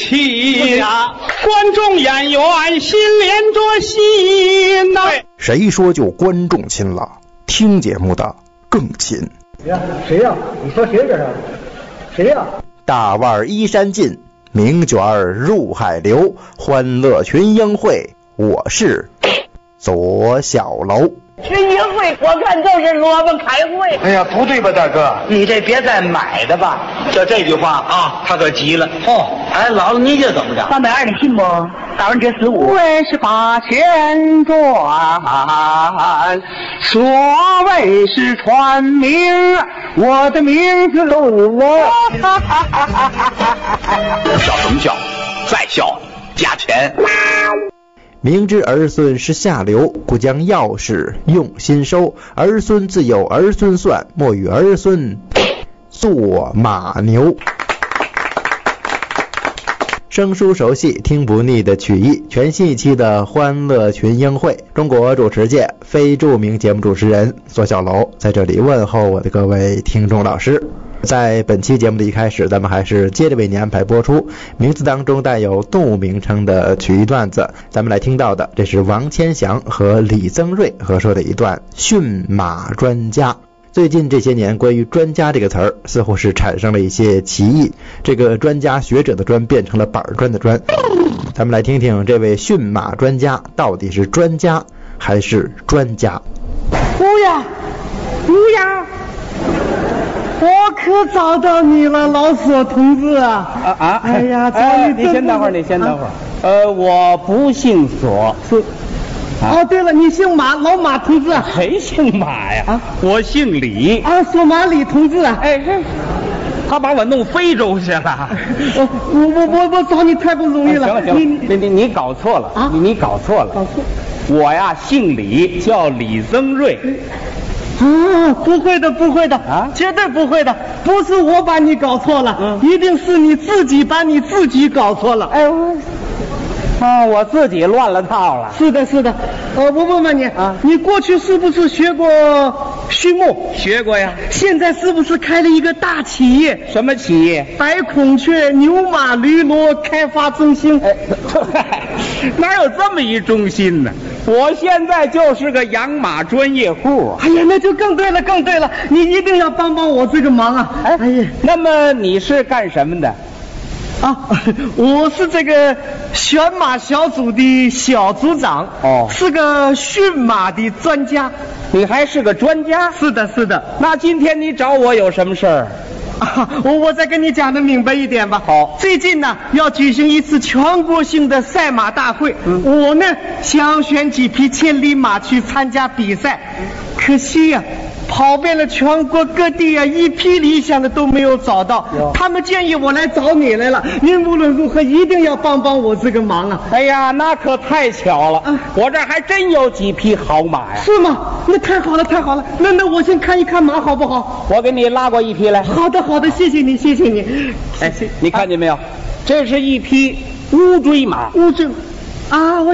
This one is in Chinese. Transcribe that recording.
观众演员心连着心呐。 谁说就观众亲了？听节目的更亲。 谁呀？你说谁这是？谁呀？ 大腕依山尽，名卷入海流，欢乐群英会，我是左小楼。 群英会我看就是萝卜开会。 哎呀，不对吧，大哥？ 你这别再买的吧。 就这句话啊，他可急了。哎，姥姥你这怎么着 ？320的信不？大文这15。 为是8,000转，所谓是传名，我的名字录我。 笑什么笑？再笑加钱。 明知儿孙是下流，故将要事用心收。儿孙自有儿孙算，莫与儿孙做马牛。生疏熟悉，听不腻的曲艺，全新一期的欢乐群英会，中国主持界非著名节目主持人左小楼在这里问候我的各位听众老师。在本期节目的一开始，咱们还是接着为您安排播出名字当中带有动物名称的曲艺段子。咱们来听到的，这是王千祥和李增瑞合说的一段驯马专家。最近这些年，关于专家这个词儿似乎是产生了一些歧义，这个专家学者的专变成了板砖的砖。咱们来听听这位驯马专家到底是专家还是专家。 乌鸦，我可找到你了，老索同志啊！哎呀， 你先等会儿。我不姓索。 哦，对了，你姓马，老马同志。 谁姓马呀？我姓李。 索马李同志啊！ 他把我弄非洲去了。 我找你太不容易了。 行了，你搞错了啊！你搞错了。我呀姓李，叫李增瑞。 不会的啊，绝对不会的，不是我把你搞错了，一定是你自己把你自己搞错了。 我自己乱了套了。 是的，我问问你啊，你过去是不是学过畜牧？ 学过呀。 现在是不是开了一个大企业？ 什么企业？ 白孔雀牛马驴骡开发中心。 哪有这么一中心呢？我现在就是个养马专业户。 哎呀，那就更对了，你一定要帮我这个忙啊！哎呀， 那么你是干什么的？ 我是这个选马小组的小组长。是个驯马的专家。 你还是个专家？ 是的。 那今天你找我有什么事儿？ 我再跟你讲的明白一点吧。 好， 最近呢要举行一次全国性的赛马大会，我呢想选几匹千里马去参加比赛，可惜呀，跑遍了全国各地啊，一匹理想的都没有找到。他们建议我来找你来了，您无论如何一定要帮我这个忙啊！ 哎呀，那可太巧了，我这还真有几匹好马呀。 是吗？那太好了。那我先看一看马好不好？ 我给你拉过一匹来。 好的，谢谢你。 你看见没有？这是一匹乌骓马。 乌骓啊，